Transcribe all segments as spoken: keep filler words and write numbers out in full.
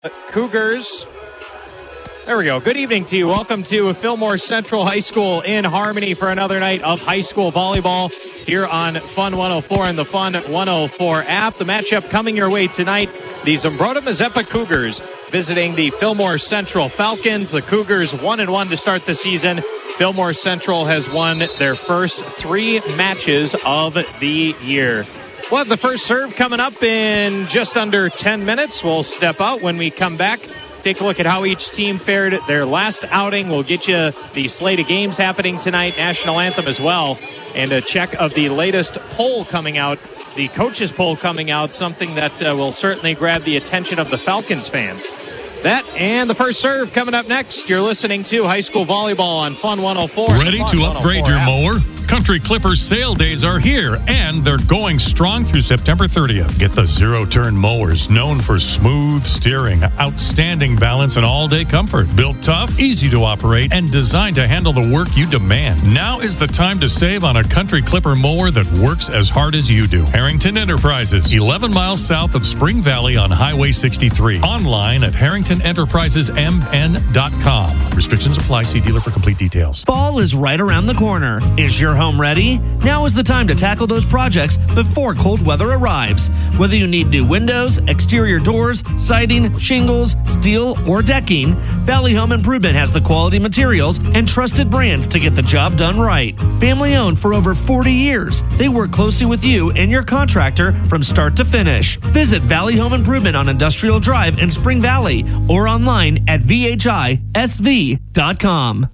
Cougars. There we go. Good evening to you. Welcome to Fillmore Central High School in Harmony for another night of high school volleyball here on Fun one oh four and the Fun one oh four app. The matchup coming your way tonight, the Zumbrota Mazeppa Cougars visiting the Fillmore Central Falcons. The Cougars one and one to start the season. Fillmore Central has won their first three matches of the year. We'll have the first serve coming up in just under ten minutes. We'll step out when we come back. Take a look at how each team fared at their last outing. We'll get you the slate of games happening tonight, national anthem as well, and a check of the latest poll coming out, the coaches poll coming out, something that uh, will certainly grab the attention of the Falcons fans. That and the first serve coming up next. You're listening to High School Volleyball on Fun one oh four. Ready to upgrade your mower? Country Clippers sale days are here, and they're going strong through September thirtieth. Get the zero-turn mowers, known for smooth steering, outstanding balance, and all-day comfort. Built tough, easy to operate, and designed to handle the work you demand. Now is the time to save on a Country Clipper mower that works as hard as you do. Harrington Enterprises, eleven miles south of Spring Valley on Highway sixty-three. Online at harrington enterprises m n dot com. Restrictions apply. See dealer for complete details. Fall is right around the corner. Is your home ready? Now is the time to tackle those projects before cold weather arrives. Whether you need new windows, exterior doors, siding, shingles, steel, or decking, Valley Home Improvement has the quality materials and trusted brands to get the job done right. Family owned for over forty years, they work closely with you and your contractor from start to finish. Visit Valley Home Improvement on Industrial Drive in Spring Valley or online at v h i s v dot com.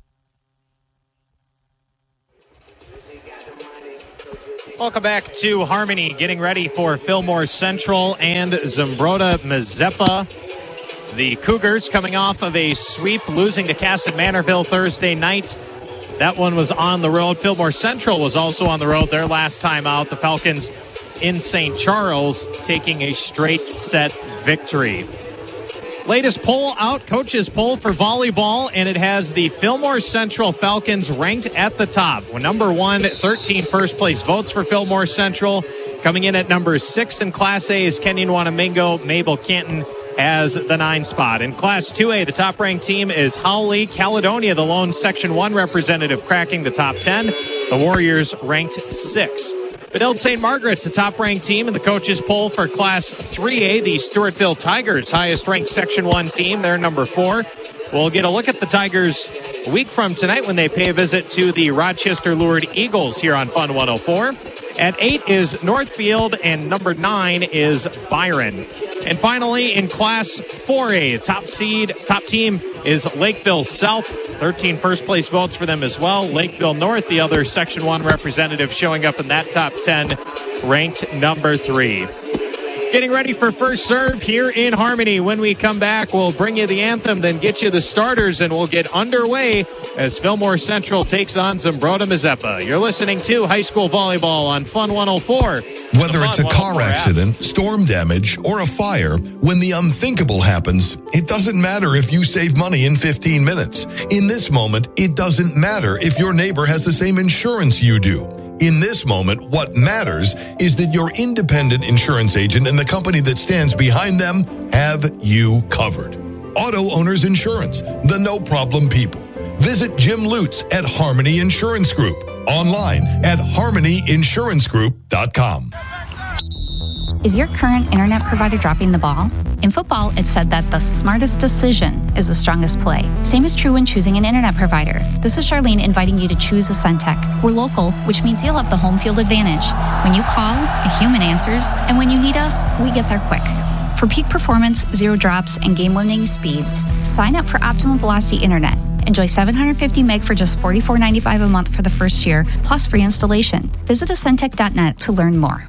Welcome back to Harmony, getting ready for Fillmore Central and Zumbrota Mazeppa. The Cougars coming off of a sweep, losing to Caston Manorville Thursday night. That one was on the road. Fillmore Central was also on the road their last time out. The Falcons in Saint Charles taking a straight set victory. Latest poll out, coaches poll for volleyball, and it has the Fillmore Central Falcons ranked at the top. Well, number one, thirteen first place votes for Fillmore Central. Coming in at number six in Class A is Kenyon Wanamingo. Mabel Canton has the nine spot. In Class two A, the top-ranked team is Howley. Caledonia, the lone Section one representative, cracking the top ten. The Warriors ranked six. Benilde Saint Margaret's the top-ranked team in the coaches poll for Class three A. The Stewartville Tigers, highest-ranked Section one team. They're number four. We'll get a look at the Tigers a week from tonight when they pay a visit to the Rochester Lured Eagles here on Fun one oh four. At eight is Northfield, and number nine is Byron. And finally, in Class four A, top seed, top team is Lakeville South. thirteen first-place votes for them as well. Lakeville North, the other Section one representative, showing up in that top ten, ranked number three. Getting ready for first serve here in Harmony. When we come back, we'll bring you the anthem, then get you the starters, and we'll get underway as Fillmore Central takes on Zumbrota Mazeppa. You're listening to High School Volleyball on Fun one oh four. Whether it's a car accident, storm damage, or a fire, when the unthinkable happens, it doesn't matter if you save money in fifteen minutes. In this moment, it doesn't matter if your neighbor has the same insurance you do. In this moment, what matters is that your independent insurance agent and the company that stands behind them have you covered. Auto Owners Insurance, the no-problem people. Visit Jim Lutz at Harmony Insurance Group. Online at harmony insurance group dot com. Is your current internet provider dropping the ball? In football, it's said that the smartest decision is the strongest play. Same is true when choosing an internet provider. This is Charlene inviting you to choose a Centec. We're local, which means you'll have the home field advantage. When you call, a human answers, and when you need us, we get there quick. For peak performance, zero drops, and game-winning speeds, sign up for Optimum Velocity Internet. Enjoy seven hundred fifty meg for just forty-four ninety-five a month for the first year, plus free installation. Visit a centec dot net to learn more.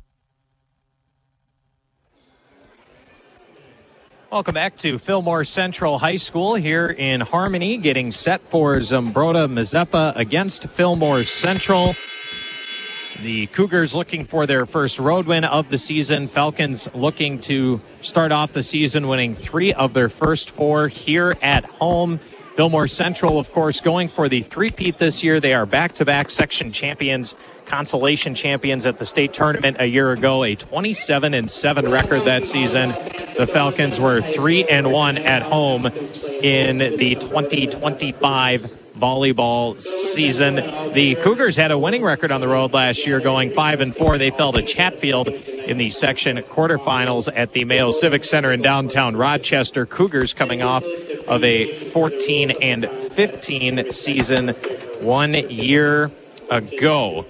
Welcome back to Fillmore Central High School here in Harmony, getting set for Zumbrota Mazeppa against Fillmore Central. The Cougars looking for their first road win of the season. Falcons looking to start off the season winning three of their first four here at home. Fillmore Central, of course, going for the three-peat this year. They are back-to-back section champions, consolation champions at the state tournament a year ago, a twenty-seven and seven record that season. The Falcons were three and one at home in the twenty twenty-five volleyball season. The Cougars had a winning record on the road last year, going five and four. They fell to Chatfield in the section quarterfinals at the Mayo Civic Center in downtown Rochester. Cougars coming off of a fourteen and fifteen season one year ago.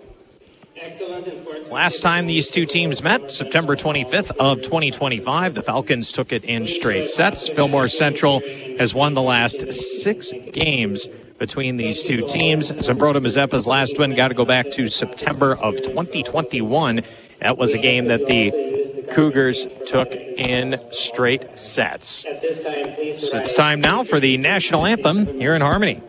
Last time these two teams met, September twenty-fifth of twenty twenty-five, the Falcons took it in straight sets. Fillmore Central has won the last six games between these two teams. Zumbrota Mazeppa's last win got to go back to September of twenty twenty-one. That was a game that the Cougars took in straight sets. So it's time now for the national anthem here in Harmony.